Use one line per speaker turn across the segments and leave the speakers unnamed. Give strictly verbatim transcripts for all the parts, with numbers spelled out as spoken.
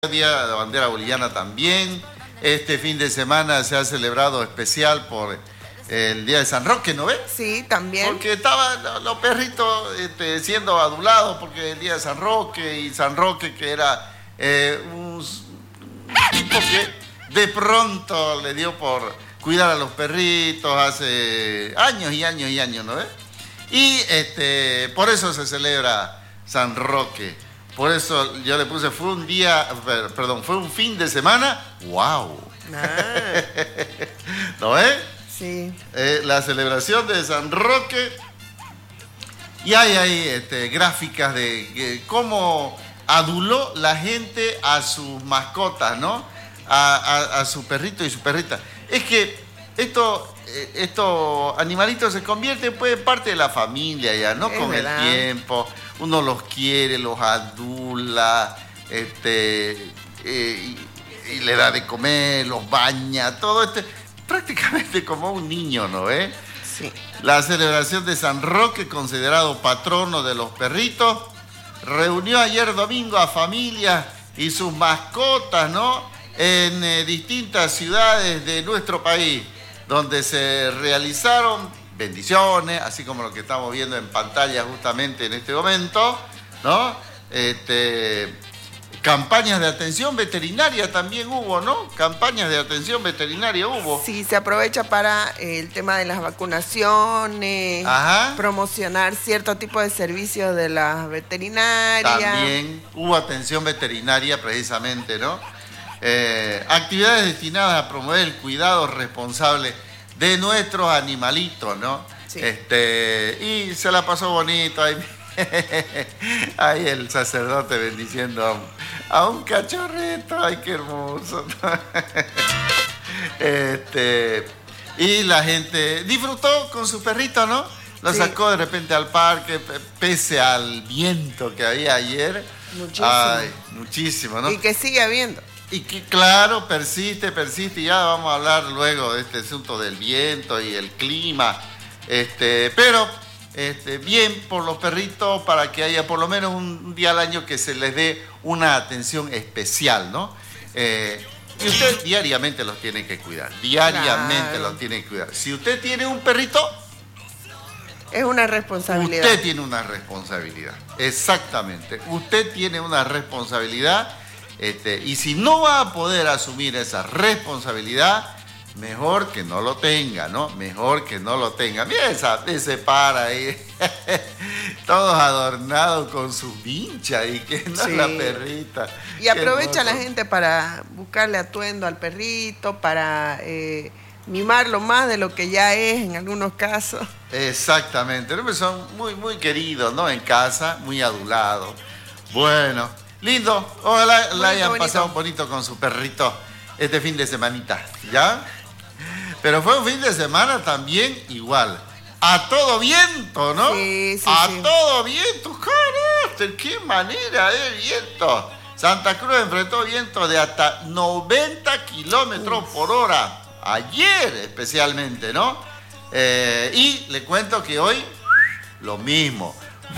Día de la bandera boliviana también. Este fin de semana se ha celebrado especial por el Día de San Roque, ¿no ves?
Sí, también.
Porque estaban los, los perritos este, siendo adulados porque el Día de San Roque y San Roque que era eh, un, un tipo que de pronto le dio por cuidar a los perritos hace años y años y años, ¿no ves? Y este, por eso se celebra San Roque. Por eso yo le puse, fue un día, perdón, fue un fin de semana, wow. Ah. ¿No ves?
Sí.
Eh, la celebración de San Roque. Y hay ahí este, gráficas de, de cómo aduló la gente a sus mascotas, ¿no? A, a, a su perrito y su perrita. Es que esto, eh, estos animalitos se convierten pues en parte de la familia ya, ¿no?
Es
Con
verdad.
el tiempo. Uno los quiere, los adula, este, eh, y, y le da de comer, los baña, todo esto, prácticamente como un niño, ¿no ves?
Sí.
La celebración de San Roque, considerado patrono de los perritos, reunió ayer domingo a familias y sus mascotas, ¿no? En eh, distintas ciudades de nuestro país, donde se realizaron bendiciones, así como lo que estamos viendo en pantalla justamente en este momento, ¿no? Este, campañas de atención veterinaria también hubo, ¿no? Campañas de atención veterinaria hubo.
Sí, se aprovecha para el tema de las vacunaciones,
Ajá.
promocionar cierto tipo de servicios de las veterinarias.
También hubo atención veterinaria precisamente, ¿no? Eh, actividades destinadas a promover el cuidado responsable de nuestros animalitos, ¿no?
Sí.
Este, y se la pasó bonito ahí, ahí el sacerdote bendiciendo a un, a un cachorrito, ay qué hermoso. Este, y la gente disfrutó con su perrito, ¿no? Lo
Sí.
sacó de repente al parque, pese al viento que había ayer.
Muchísimo.
Ay, muchísimo, ¿no?
Y que sigue habiendo.
Y que claro, persiste, persiste, y ya vamos a hablar luego de este asunto del viento y el clima, este, pero este, bien por los perritos para que haya por lo menos un día al año que se les dé una atención especial, ¿no? Eh, y usted diariamente los tiene que cuidar, diariamente
Claro.
los tiene que cuidar. Si usted tiene un perrito,
Es una responsabilidad.
usted tiene una responsabilidad, exactamente, usted tiene una responsabilidad. Este, y si no va a poder asumir esa responsabilidad, mejor que no lo tenga, ¿no? Mejor que no lo tenga. Mira esa, ese para ahí, todos adornados con su vincha y que no
Sí.
es la perrita.
Y aprovecha
Qué
la
hermoso.
gente para buscarle atuendo al perrito, para eh, mimarlo más de lo que ya es en algunos casos.
Exactamente, ¿no? Son muy, muy queridos, ¿no? En casa, muy adulados. Bueno. Lindo, ojalá
Bonito,
la hayan
bonito.
pasado un bonito con su perrito este fin de semanita, ¿ya? Pero fue un fin de semana también igual, a todo viento, ¿no?
Sí, sí,
a
sí.
todo viento, carácter, qué manera de viento. Santa Cruz enfrentó viento de hasta noventa kilómetros por hora, ayer especialmente, ¿no? Eh, y le cuento que hoy lo mismo,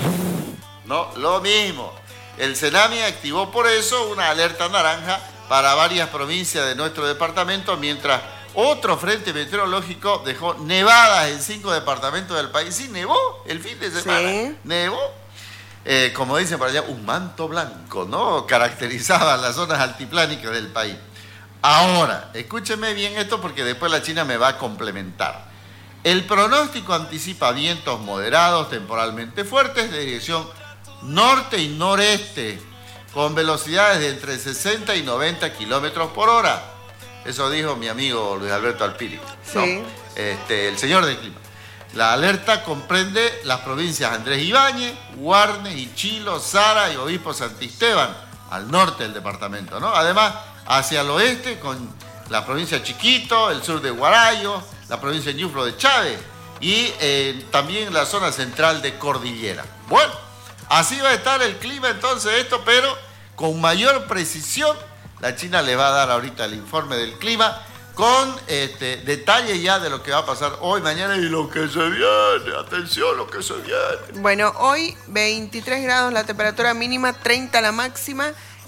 ¿no? Lo mismo. El Senami activó por eso una alerta naranja para varias provincias de nuestro departamento, mientras otro frente meteorológico dejó nevadas en cinco departamentos del país. Sí, nevó el fin de semana.
Sí.
Nevó. Eh, como dicen por allá, un manto blanco, ¿no? Caracterizaba las zonas altiplánicas del país. Ahora, escúcheme bien esto porque después la China me va a complementar. El pronóstico anticipa vientos moderados, temporalmente fuertes, de dirección norte y noreste, con velocidades de entre sesenta y noventa kilómetros por hora. Eso dijo mi amigo Luis Alberto Alpiri, ¿no?
Sí.
Este, el señor del clima. La alerta comprende las provincias Andrés Ibáñez, Guarnes, Ichilo, Zara y Obispo Santisteban, al norte del departamento, ¿no? Además, hacia el oeste, con la provincia de Chiquito, el sur de Guarayo, la provincia de Ñuflo de Chávez y eh, también la zona central de Cordillera. Bueno, así va a estar el clima entonces esto, pero con mayor precisión. La China le va a dar ahorita el informe del clima con este, detalle ya de lo que va a pasar hoy, mañana y lo que se viene. Atención, lo que se viene.
Bueno, hoy veintitrés grados la temperatura mínima, treinta la máxima.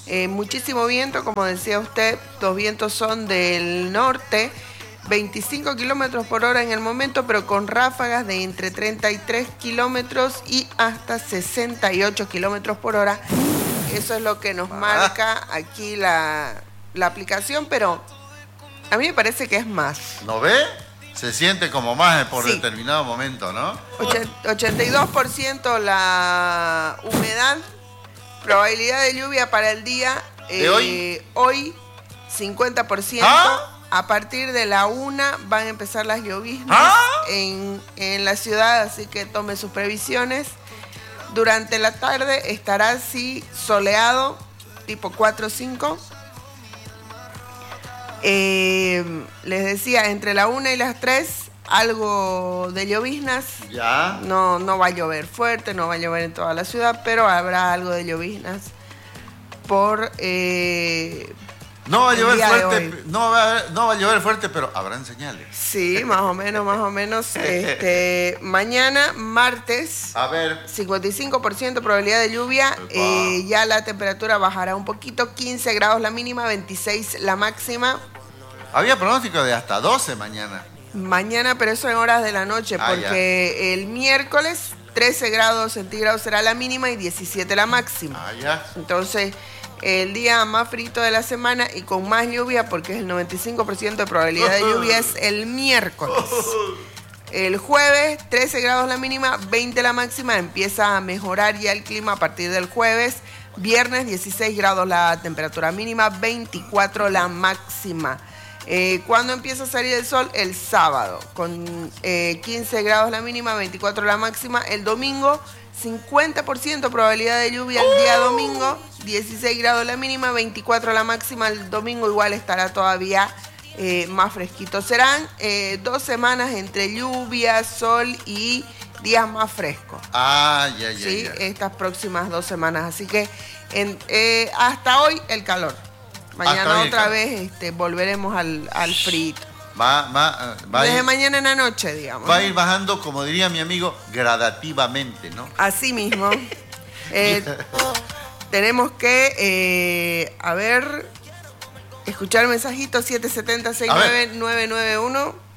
Eh, muchísimo viento, como decía usted, los vientos son del norte, veinticinco kilómetros por hora en el momento, pero con ráfagas de entre treinta y tres kilómetros y hasta sesenta y ocho kilómetros por hora. Eso es lo que nos ah. marca aquí la, la aplicación, pero a mí me parece que es más.
¿No ve? Se siente como más por sí. determinado momento, ¿no?
ochenta y dos por ciento la humedad, probabilidad de lluvia para el día
¿De eh, hoy?
Hoy cincuenta por ciento. ¿Ah? A partir de la una van a empezar las lloviznas ¿Ah? en, en la ciudad, así que tome sus previsiones. Durante la tarde estará así soleado, tipo cuatro o cinco. Eh, les decía, entre la una y las tres, algo de lloviznas.
Ya.
No, no va a llover fuerte, no va a llover en toda la ciudad, pero habrá algo de lloviznas por... Eh,
no va a llover fuerte, no va, no va a llover fuerte, pero habrán señales.
Sí, más o menos, más o menos. Este, mañana, martes,
a ver.
cincuenta y cinco por ciento probabilidad de lluvia. Eh, ya la temperatura bajará un poquito, quince grados la mínima, veintiséis la máxima.
Había pronóstico de hasta doce mañana.
Mañana, pero eso en horas de la noche, ah, porque ya. El miércoles trece grados centígrados será la mínima y diecisiete la máxima.
Ah, ya.
Entonces, el día más frito de la semana y con más lluvia, porque es el noventa y cinco por ciento de probabilidad de lluvia, es el miércoles. El jueves, trece grados la mínima, veinte la máxima. Empieza a mejorar ya el clima a partir del jueves. Viernes, dieciséis grados la temperatura mínima, veinticuatro la máxima. Eh, ¿Cuándo empieza a salir el sol? El sábado, con eh, quince grados la mínima, veinticuatro la máxima. El domingo, cincuenta por ciento probabilidad de lluvia el día domingo, dieciséis grados la mínima, veinticuatro la máxima. El domingo igual estará todavía eh, más fresquito. Serán eh, dos semanas entre lluvia, sol y días más frescos.
Ah, ya, ya,
¿sí?
ya.
Estas próximas dos semanas. Así que en, eh, hasta hoy el calor. Mañana otra vez este, volveremos al, al frío.
Va, va, va
Desde
ir,
mañana en la noche, digamos.
Va a ir bajando, como diría mi amigo, gradativamente, ¿no?
Así mismo. eh, tenemos que, eh, a ver, escuchar el mensajito siete siete cero, seis nueve nueve nueve uno.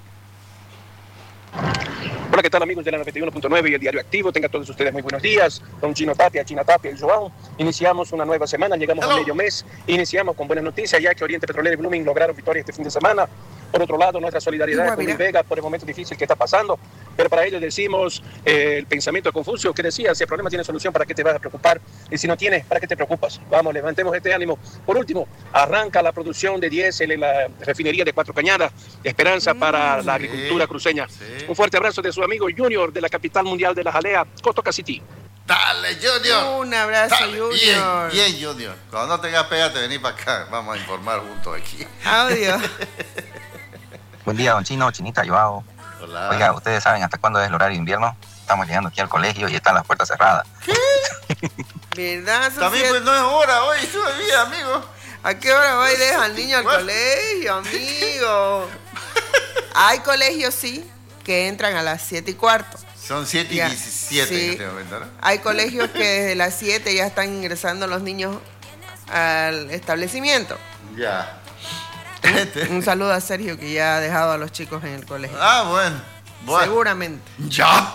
Hola, ¿qué tal, amigos de la noventa y uno punto nueve y el Diario Activo? Tengan todos ustedes muy buenos días. Don Chino Tapia, China Tapia y Joao. Iniciamos una nueva semana, llegamos Hello. a medio mes. Iniciamos con buenas noticias, ya que Oriente Petrolero y Blooming lograron victoria este fin de semana. Por otro lado, nuestra solidaridad Igual, con Luis Vega por el momento difícil que está pasando. Pero para ello decimos eh, el pensamiento de Confucio que decía, si el problema tiene solución, ¿para qué te vas a preocupar? Y si no tienes, ¿para qué te preocupas? Vamos, levantemos este ánimo. Por último, arranca la producción de diésel en la refinería de Cuatro Cañadas. Esperanza mm, para la agricultura sí, cruceña. Sí. Un fuerte abrazo de su amigo Junior de la capital mundial de la jalea, Cotoca City.
Dale, Junior.
Un abrazo, Dale. Junior.
Bien, bien, Junior. Cuando no tengas pega, te venís para acá. Vamos a informar juntos aquí.
Audio.
Buen día, don Chino, Chinita, Joao.
Hola.
Oiga, ¿ustedes saben hasta cuándo es el horario de invierno? Estamos llegando aquí al colegio y están las puertas cerradas.
¿Qué? ¿Verdad?
También pues no es hora hoy todavía, amigo.
¿A qué hora va y deja al niño al bueno. colegio, amigo? Hay colegios, sí, que entran a las siete y cuarto.
Son siete y diecisiete sí. en este momento, ¿no?
Hay colegios que desde las siete ya están ingresando los niños al establecimiento.
Ya.
Un saludo a Sergio, que ya ha dejado a los chicos en el colegio.
Ah, bueno. bueno.
Seguramente.
Ya.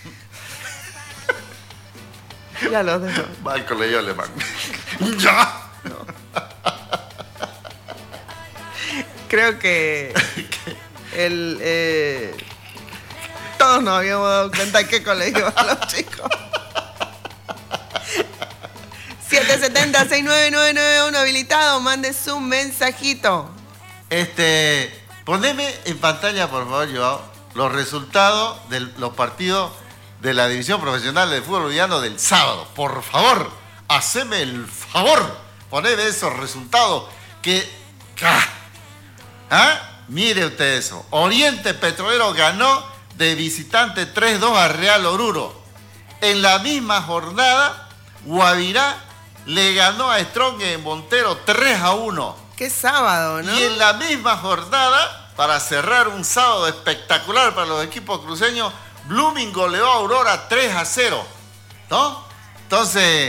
Ya los dejó.
Va al colegio alemán. Ya.
No. Creo que el, eh, todos nos habíamos dado cuenta de qué colegio van los chicos. siete siete cero, seis nueve nueve nueve uno habilitado, mande su mensajito.
Este, poneme en pantalla, por favor, Joao, los resultados de los partidos de la División Profesional de Fútbol Boliviano del sábado. Por favor, haceme el favor, poneme esos resultados que... ¿Ah? Mire usted eso. Oriente Petrolero ganó de visitante tres dos a Real Oruro. En la misma jornada, Guavirá le ganó a Strong en Montero tres a uno.
Qué sábado, ¿no?
Y en la misma jornada, para cerrar un sábado espectacular para los equipos cruceños, Blooming goleó a Aurora tres a cero, ¿no? Entonces,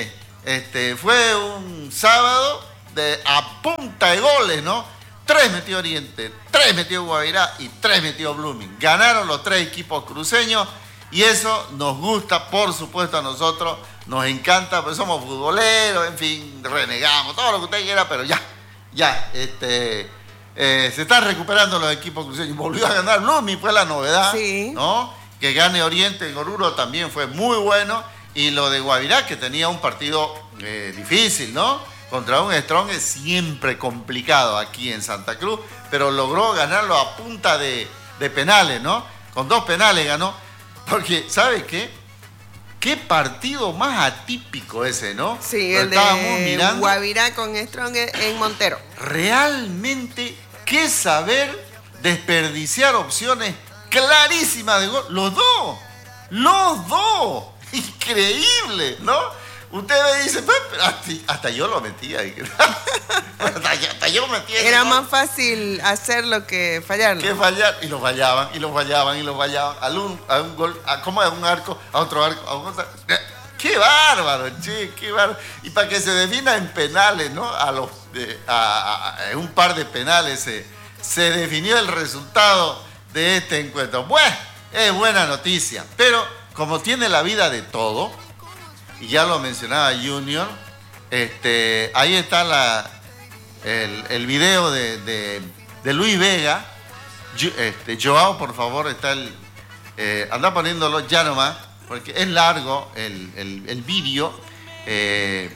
Este, fue un sábado de a punta de goles, ¿no? Tres metió Oriente, tres metió Guavirá y tres metió Blooming. Ganaron los tres equipos cruceños y eso nos gusta, por supuesto, a nosotros. Nos encanta, pues somos futboleros, en fin, renegamos, todo lo que usted quiera, pero ya, ya, este, eh, se están recuperando los equipos cruceños. Volvió a ganar Blooming, fue la novedad,
sí,
¿no? Que gane Oriente en Oruro también fue muy bueno. Y lo de Guavirá, que tenía un partido eh, difícil, ¿no? Contra un Strong es siempre complicado aquí en Santa Cruz, pero logró ganarlo a punta de, de penales, ¿no? Con dos penales ganó, porque, ¿sabe qué? Qué partido más atípico ese, ¿no?
Sí,
Lo
el
estábamos
de
mirando.
Guavirá con Strong en Montero.
Realmente, qué saber desperdiciar opciones clarísimas de gol. Los dos, los dos. Increíble, ¿no? Usted me dice, pero hasta, hasta yo lo metía. hasta, hasta yo metía.
Era
¿no?
más fácil hacerlo que fallarlo.
Que fallar, y lo fallaban, y lo fallaban, y lo fallaban. A un, a un gol, a, ¿cómo es? A un arco, a otro arco, a un otro. ¡Qué bárbaro, che! ¡Qué bárbaro! Y para que se defina en penales, ¿no? A los, de, a, a, a un par de penales se, se definió el resultado de este encuentro. Bueno, es buena noticia, pero como tiene la vida de todo, y ya lo mencionaba Junior, este, ahí está la, el, el video de, de, de Luis Vega. Este, Joao, por favor, está el, eh, anda poniéndolo ya nomás, porque es largo el, el, el vídeo. Eh,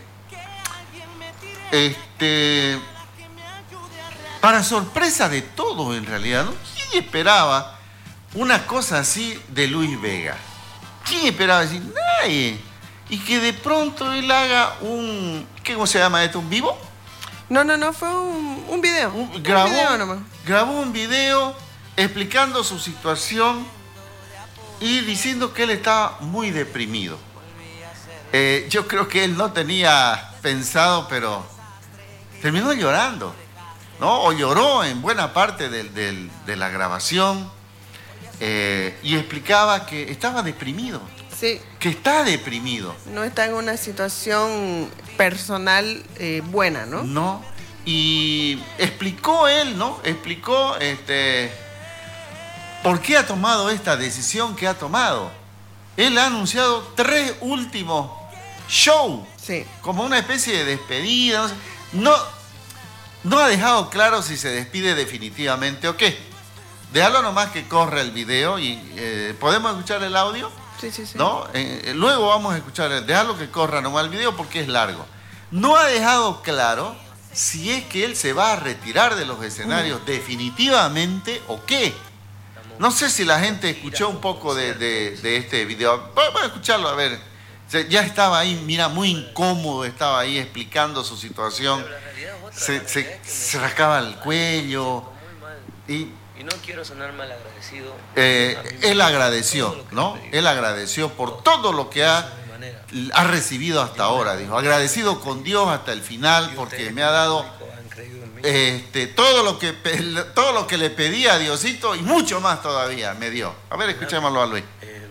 este, para sorpresa de todos en realidad, ¿no? ¿Quién esperaba una cosa así de Luis Vega? ¿Quién esperaba decir? Nadie. Y que de pronto él haga un... ¿Cómo se llama esto? ¿Un vivo?
No, no, no, fue un, un video.
Un, grabó,
un video nomás.
Grabó un video explicando su situación y diciendo que él estaba muy deprimido. Eh, yo creo que él no tenía pensado, pero terminó llorando, ¿no? O lloró en buena parte del, del, de la grabación. Eh, y explicaba que estaba deprimido,
sí,
que está deprimido.
No está en una situación personal eh, buena, ¿no?
No, y explicó él, ¿no? Explicó este, por qué ha tomado esta decisión que ha tomado. Él ha anunciado tres últimos shows,
sí,
como una especie de despedida. No, no ha dejado claro si se despide definitivamente o qué. Déjalo nomás que corra el video y eh, ¿podemos escuchar el audio?
Sí, sí, sí.
¿No? Eh, luego vamos a escuchar, déjalo que corra nomás el video porque es largo. No ha dejado claro si es que él se va a retirar de los escenarios uh. definitivamente o qué. No sé si la gente escuchó un poco de, de, de este video. Vamos a escucharlo, a ver. Ya estaba ahí, mira, muy incómodo, estaba ahí explicando su situación. Se, se, se rascaba el cuello y...
Y no quiero sonar mal agradecido.
Eh, él agradeció, ¿no? Él agradeció por todo lo que ha, ha recibido hasta ahora, dijo. Agradecido con Dios hasta el final porque me ha dado este, todo, lo que, todo lo que le pedía a Diosito y mucho más todavía me dio. A ver, escuchémoslo a Luis.
Eh,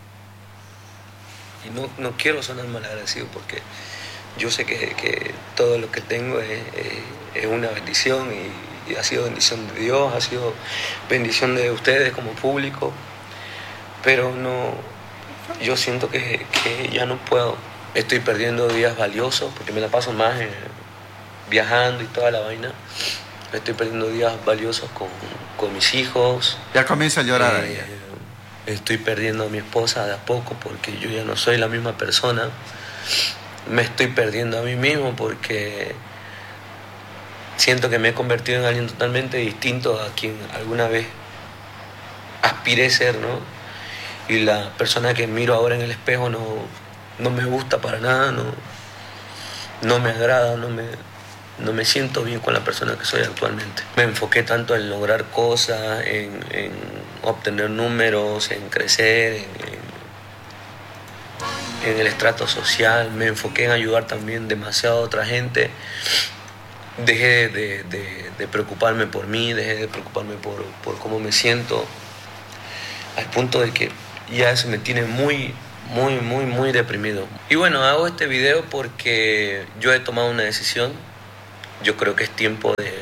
y no, no quiero sonar mal agradecido porque yo sé que, que todo lo que tengo es, es, es una bendición y Y ha sido bendición de Dios, ha sido bendición de ustedes como público, pero no, yo siento que, que ya no puedo. Estoy perdiendo días valiosos porque me la paso más eh, viajando y toda la vaina. Estoy perdiendo días valiosos con, con mis hijos.
Ya comienza a llorar
eh,
ahí.
Estoy perdiendo a mi esposa de a poco porque yo ya no soy la misma persona. Me estoy perdiendo a mí mismo porque siento que me he convertido en alguien totalmente distinto a quien alguna vez aspiré ser, ¿no? Y la persona que miro ahora en el espejo no, no me gusta para nada, no, no me agrada, no me, no me siento bien con la persona que soy actualmente. Me enfoqué tanto en lograr cosas, en, en obtener números, en crecer, en, en, en el estrato social. Me enfoqué en ayudar también demasiado a otra gente. Dejé de, de, de preocuparme por mí, dejé de preocuparme por, por cómo me siento, al punto de que ya eso me tiene muy, muy, muy, muy deprimido. Y bueno, hago este video porque yo he tomado una decisión. Yo creo que es tiempo de...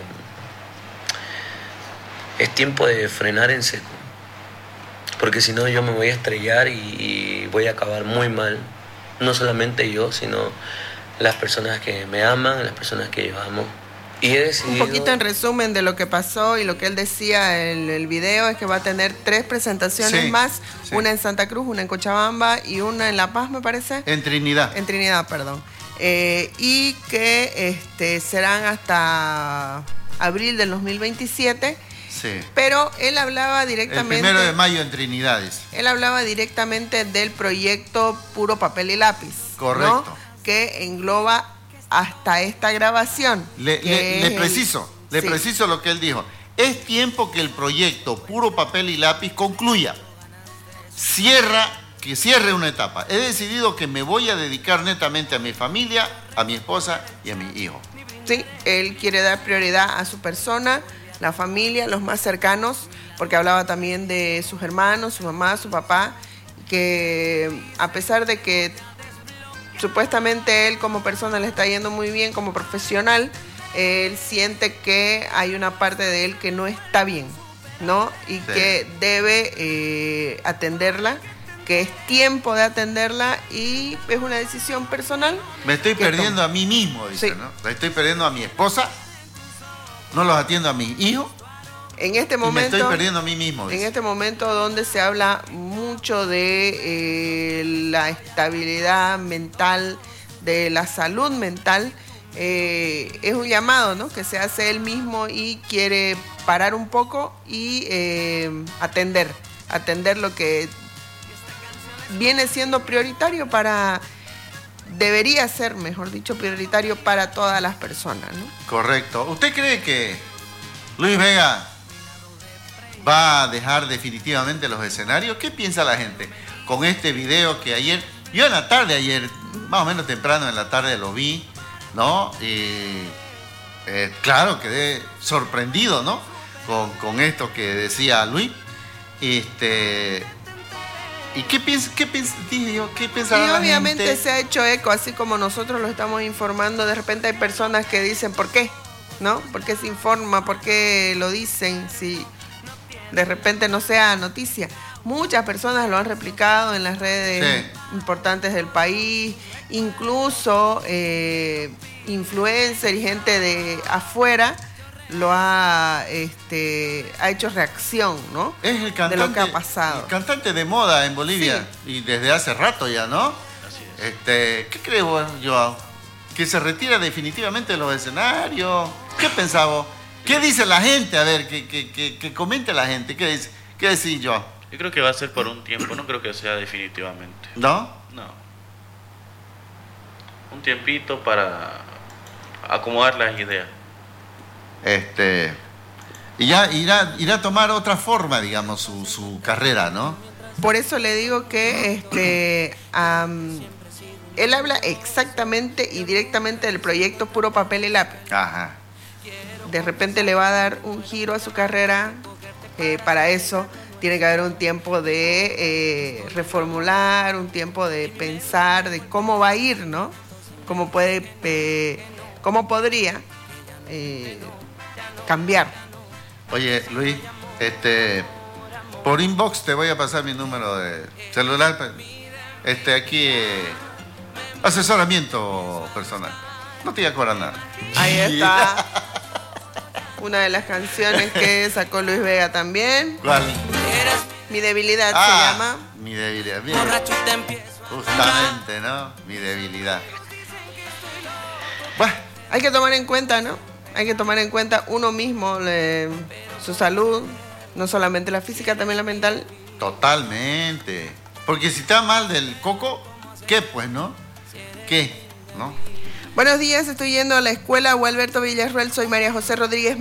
Es tiempo de frenar en seco. Porque si no yo me voy a estrellar y, y voy a acabar muy mal. No solamente yo, sino las personas que me aman, las personas que yo amo. Y he decidido...
Un poquito en resumen de lo que pasó y lo que él decía en el video es que va a tener tres presentaciones
Sí,
más,
sí.
una en Santa Cruz, una en Cochabamba y una en La Paz, me parece.
En Trinidad.
En Trinidad, perdón. Eh, y que este, serán hasta abril del dos mil veintisiete.
Sí.
Pero él hablaba
El
directamente...
primero de mayo en Trinidad, dice.
Él hablaba directamente del proyecto Puro Papel y Lápiz.
Correcto.
¿No? Que engloba hasta esta grabación.
Le,
que
le-
es
le
el-
preciso, le
Sí.
preciso lo que él dijo. Es tiempo que el proyecto Puro Papel y Lápiz concluya. Cierra, que cierre una etapa. He decidido que me voy a dedicar netamente a mi familia, a mi esposa y a mi hijo.
Sí, él quiere dar prioridad a su persona, la familia, los más cercanos, porque hablaba también de sus hermanos, su mamá, su papá, que a pesar de que supuestamente él como persona le está yendo muy bien como profesional, él siente que hay una parte de él que no está bien, ¿no? Y
Sí.
que debe eh, atenderla, que es tiempo de atenderla y es una decisión personal.
Me estoy
que
perdiendo
toma.
a mí mismo, dice,
Sí.
¿no? Me estoy perdiendo a mi esposa, no los atiendo a mi hijo
En este
y me
momento...
estoy perdiendo a mí mismo,
En
dice.
este momento donde se habla mucho de eh, la estabilidad mental, de la salud mental, eh, es un llamado, ¿no?, que se hace él mismo y quiere parar un poco y eh, atender, atender lo que viene siendo prioritario para, debería ser, mejor dicho, prioritario para todas las personas, ¿no?
Correcto. ¿Usted cree que Luis Vega va a dejar definitivamente los escenarios? ¿Qué piensa la gente con este video que ayer, yo en la tarde ayer, más o menos temprano en la tarde lo vi, ¿no? Y eh, claro, quedé sorprendido, ¿no? Con, con esto que decía Luis. Este, ¿y qué piensa, qué piensa, dije yo, qué piensa
Y
la
obviamente
gente?
se ha hecho eco, así como nosotros lo estamos informando, de repente hay personas que dicen, ¿por qué? ¿No? ¿Por qué se informa? ¿Por qué lo dicen? Si de repente no sea noticia. Muchas personas lo han replicado en las redes
Sí.
importantes del país, incluso eh, influencers y gente de afuera lo ha, este, ha hecho reacción, ¿no?
Es el cantante,
de lo que ha pasado.
el cantante de moda en Bolivia y desde hace rato ya, ¿no?
Así es.
Este, ¿qué crees vos, Joao? ¿Que se retira definitivamente de los escenarios? ¿Qué pensás? ¿Qué dice la gente? A ver, que, que, que, que comente la gente. ¿Qué dice? ¿Qué decís, Joao?
Yo creo que va a ser por un tiempo, no creo que sea definitivamente.
¿No?
No. Un tiempito para acomodar las ideas.
Este, y ya irá, irá a tomar otra forma, digamos, su, su carrera, ¿no?
Por eso le digo que este, am, él habla exactamente y directamente del proyecto Puro Papel y Lápiz.
Ajá.
De repente le va a dar un giro a su carrera. Eh, para eso tiene que haber un tiempo de eh, reformular, un tiempo de pensar de cómo va a ir, ¿no? Cómo puede, eh, cómo podría eh, cambiar.
Oye, Luis, este, por inbox te voy a pasar mi número de celular. Este, aquí, eh, asesoramiento personal. No te voy a cobrar nada.
Ahí está. Una de las canciones que sacó Luis Vega también.
¿Cuál?
Mi debilidad
Ah,
se llama.
Mi debilidad. Mira, justamente, ¿no? Mi debilidad. Bueno,
Hay que tomar en cuenta, ¿no? Hay que tomar en cuenta uno mismo, le- su salud, no solamente la física, también la mental.
totalmente. Porque si está mal del coco, ¿qué pues, no? ¿Qué? ¿No?
Buenos días, estoy yendo a la escuela Gualberto Villarruel, soy María José Rodríguez